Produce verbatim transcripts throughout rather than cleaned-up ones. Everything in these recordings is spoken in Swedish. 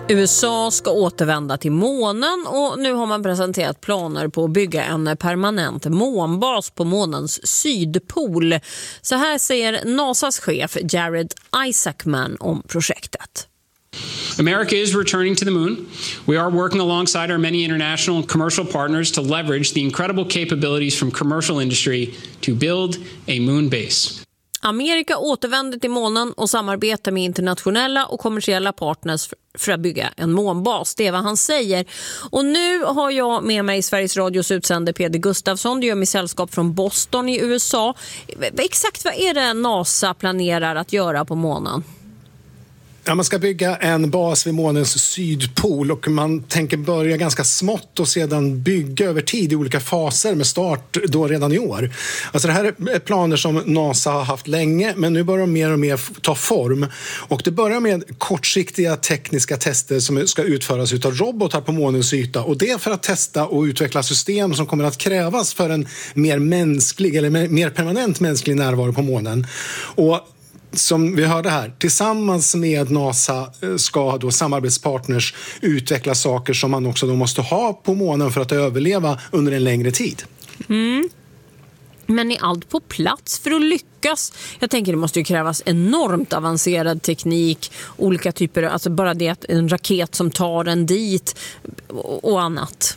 U S A ska återvända till månen och nu har man presenterat planer på att bygga en permanent månbas på månens sydpol. Så här säger NASAs chef Jared Isaacman om projektet. America is returning to the moon. We are working alongside our many international and commercial partners to leverage the incredible capabilities from commercial industry to build a moon base. Amerika återvänder till månen och samarbetar med internationella och kommersiella partners för att bygga en månbas. Det är vad han säger. Och nu har jag med mig Sveriges Radios utsände Peder Gustafsson. Det gör mig sällskap från Boston i U S A. Exakt vad är det NASA planerar att göra på månen? Ja, man ska bygga en bas vid månens sydpol och man tänker börja ganska smått och sedan bygga över tid i olika faser med start då redan i år. Alltså det här är planer som NASA har haft länge, men nu börjar de mer och mer ta form. Och det börjar med kortsiktiga tekniska tester som ska utföras utav robotar på månens yta, och det är för att testa och utveckla system som kommer att krävas för en mer mänsklig eller mer permanent mänsklig närvaro på månen. Och som vi hörde här, tillsammans med NASA ska då samarbetspartners utveckla saker som man också då måste ha på månen för att överleva under en längre tid. Mm. Men är allt på plats för att lyckas? Jag tänker det måste ju krävas enormt avancerad teknik, olika typer, alltså bara det att en raket som tar en dit och annat.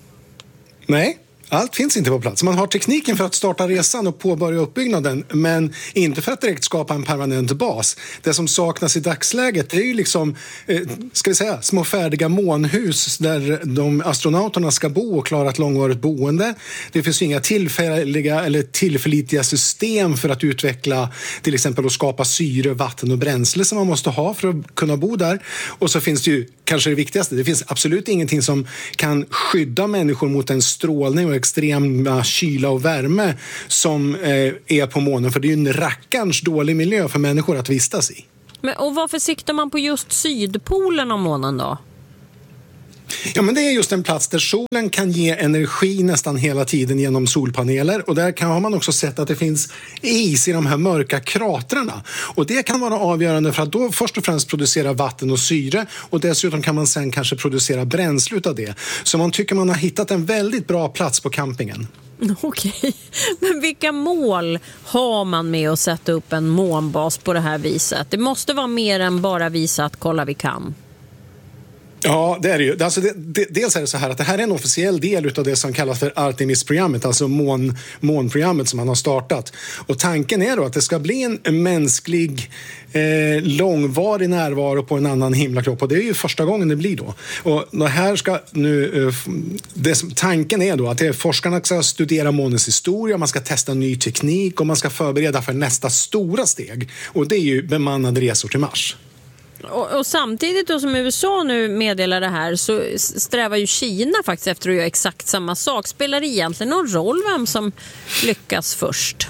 Nej. Allt finns inte på plats. Man har tekniken för att starta resan och påbörja uppbyggnaden, men inte för att direkt skapa en permanent bas. Det som saknas i dagsläget är ju liksom, eh, ska vi säga, små färdiga månhus där de astronauterna ska bo och klara ett långvarigt boende. Det finns ju inga tillfälliga eller tillförlitliga system för att utveckla till exempel och skapa syre, vatten och bränsle som man måste ha för att kunna bo där. Och så finns det ju, kanske det viktigaste, det finns absolut ingenting som kan skydda människor mot en strålning och extrema kyla och värme som eh, är på månen, för det är ju en rackarns dålig miljö för människor att vistas i. Men, och varför siktar man på just sydpolen av månen då? Ja, men det är just en plats där solen kan ge energi nästan hela tiden genom solpaneler, och där kan, har man också sett att det finns is i de här mörka kratrarna, och det kan vara avgörande för att då först och främst producera vatten och syre, och dessutom kan man sen kanske producera bränsle utav det. Så man tycker man har hittat en väldigt bra plats på campingen. Okej, men vilka mål har man med att sätta upp en månbas på det här viset? Det måste vara mer än bara visa att kolla vi kan. Ja, det är det ju. Alltså det, det, dels är det så här att det här är en officiell del av det som kallas för Artemis-programmet, alltså mån, månprogrammet som man har startat. Och tanken är då att det ska bli en, en mänsklig, eh, långvarig närvaro på en annan himlakropp. Och det är ju första gången det blir då. Och det här ska nu, eh, det som, tanken är då att det är, forskarna ska studera månens historia, man ska testa ny teknik och man ska förbereda för nästa stora steg. Och det är ju bemannade resor till Mars. Och, och samtidigt då som U S A nu meddelar det här så strävar ju Kina faktiskt efter att göra exakt samma sak. Spelar det egentligen någon roll vem som lyckas först?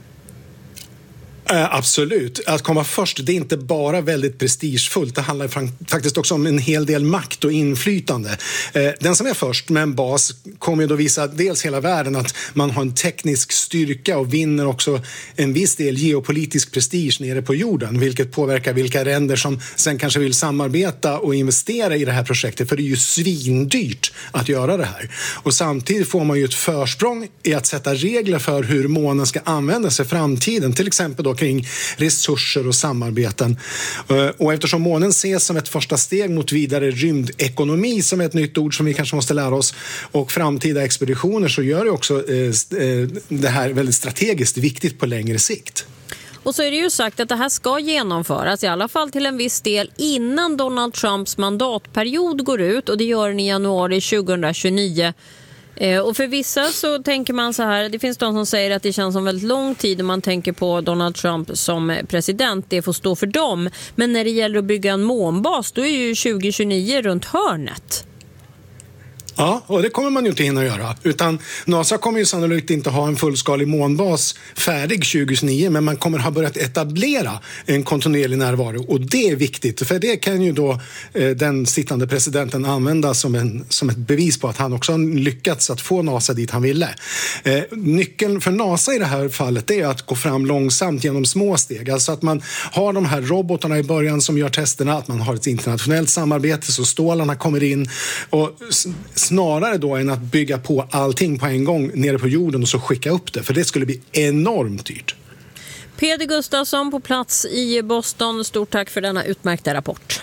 Uh, absolut. Att komma först, det är inte bara väldigt prestigefullt. Det handlar faktiskt också om en hel del makt och inflytande. Uh, den som är först med en bas kommer ju då visa dels hela världen att man har en teknisk styrka och vinner också en viss del geopolitisk prestige nere på jorden, vilket påverkar vilka länder som sen kanske vill samarbeta och investera i det här projektet, för det är ju svindyrt att göra det här. Och samtidigt får man ju ett försprång i att sätta regler för hur månen ska användas i framtiden, till exempel då kring resurser och samarbeten. Och eftersom månen ses som ett första steg mot vidare rymdekonomi, som är ett nytt ord som vi kanske måste lära oss, och framtida expeditioner, så gör det också det här väldigt strategiskt viktigt på längre sikt. Och så är det ju sagt att det här ska genomföras i alla fall till en viss del innan Donald Trumps mandatperiod går ut, och det gör den i januari tjugohundratjugonio. Och för vissa så tänker man så här, det finns de som säger att det känns som väldigt lång tid när man tänker på Donald Trump som president, det får stå för dem. Men när det gäller att bygga en månbas, då är ju tjugohundratjugonio runt hörnet. Ja, och det kommer man ju inte hinna göra. Utan NASA kommer ju sannolikt inte ha en fullskalig månbas färdig tjugohundranio, men man kommer ha börjat etablera en kontinuerlig närvaro. Och det är viktigt, för det kan ju då eh, den sittande presidenten använda som, en, som ett bevis på att han också har lyckats att få NASA dit han ville. Eh, nyckeln för NASA i det här fallet är att gå fram långsamt genom små steg. Alltså att man har de här robotarna i början som gör testerna, att man har ett internationellt samarbete så stålarna kommer in, och snarare då än att bygga på allting på en gång nere på jorden och så skicka upp det, för det skulle bli enormt dyrt. Peder Gustafsson på plats i Boston, stort tack för denna utmärkta rapport.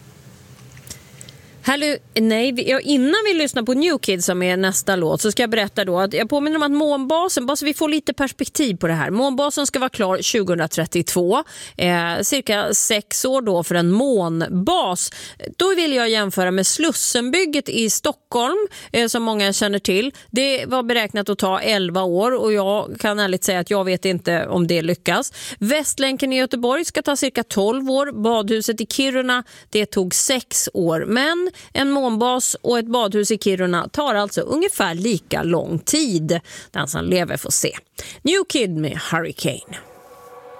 Hallå, nej, innan vi lyssnar på New Kids som är nästa låt så ska jag berätta då att jag påminner om att månbasen, bara så vi får lite perspektiv på det här. Månbasen ska vara klar tjugohundratrettiotvå, eh, cirka sex år då för en månbas. Då vill jag jämföra med Slussenbygget i Stockholm eh, som många känner till. Det var beräknat att ta elva år och jag kan ärligt säga att jag vet inte om det lyckas. Västlänken i Göteborg ska ta cirka tolv år. Badhuset i Kiruna, det tog sex år. Men en månbas och ett badhus i Kiruna tar alltså ungefär lika lång tid. Den som lever får se. New Kid med Hurricane.